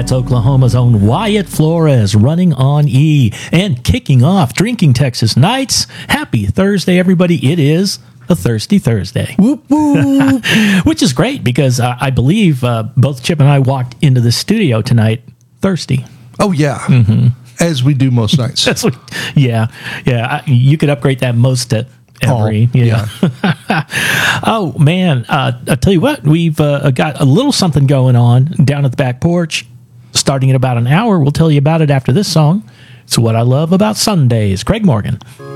That's Oklahoma's own Wyatt Flores running on E and kicking off Drinking Texas Nights. Happy Thursday, everybody. It is a Thirsty Thursday. Whoop, whoop. Which is great because I believe both Chip and I walked into the studio tonight thirsty. Oh, yeah. As we do most nights. That's what, yeah. You could upgrade that most to every. Yeah. Oh, man. I'll tell you what, we've got a little something going on down at the back porch. Starting in about an hour, we'll tell you about it after this song. It's What I Love About Sundays. Craig Morgan.